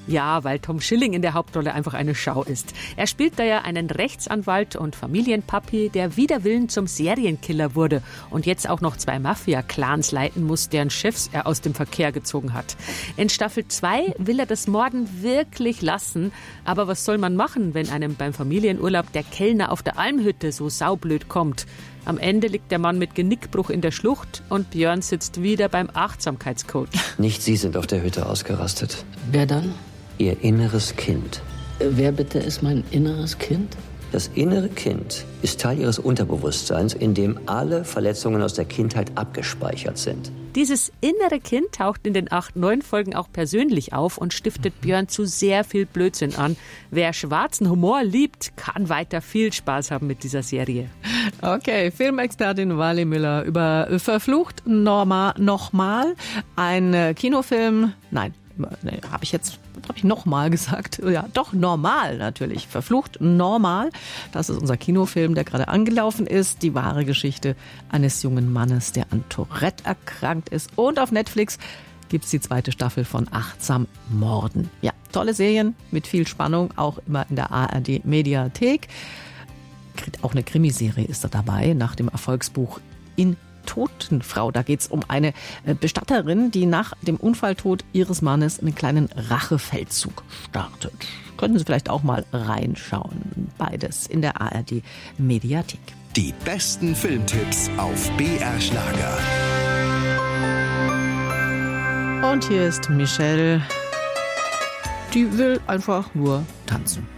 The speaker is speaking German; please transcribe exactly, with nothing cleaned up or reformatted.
Ja, weil Tom Schilling in der Hauptrolle einfach eine Schau ist. Er spielt da ja einen Rechtsanwalt und Familienpapi, der wider Willen zum Serienkiller wurde und jetzt auch noch zwei Mafia-Clans leiten muss, deren Chefs er aus dem Verkehr gezogen hat. In Staffel zwei will er das Morden wirklich lassen. Aber was soll man machen, wenn einem beim Familienurlaub der Kellner auf der Almhütte so saublöd kommt? Am Ende liegt der Mann mit Genickbruch in der Schlucht und Björn sitzt wieder beim Achtsamkeitscoach. Nicht Sie sind auf der Hütte ausgerastet. Wer dann? Ihr inneres Kind. Wer bitte ist mein inneres Kind? Das innere Kind ist Teil Ihres Unterbewusstseins, in dem alle Verletzungen aus der Kindheit abgespeichert sind. Dieses innere Kind taucht in den acht neuen Folgen auch persönlich auf und stiftet Björn zu sehr viel Blödsinn an. Wer schwarzen Humor liebt, kann weiter viel Spaß haben mit dieser Serie. Okay, Filmexpertin Wally Müller über Verflucht Norma nochmal. Ein äh, Kinofilm, nein, nee, habe ich jetzt, habe ich nochmal gesagt. Ja, doch, normal natürlich. Verflucht normal. Das ist unser Kinofilm, der gerade angelaufen ist. Die wahre Geschichte eines jungen Mannes, der an Tourette erkrankt ist. Und auf Netflix gibt es die zweite Staffel von Achtsam Morden. Ja, tolle Serien mit viel Spannung, auch immer in der A R D-Mediathek. Auch eine Krimiserie ist da dabei, nach dem Erfolgsbuch In Totenfrau. Da geht es um eine Bestatterin, die nach dem Unfalltod ihres Mannes einen kleinen Rachefeldzug startet. Könnten Sie vielleicht auch mal reinschauen. Beides in der A R D-Mediathek. Die besten Filmtipps auf B R Schlager. Und hier ist Michelle. Die will einfach nur tanzen.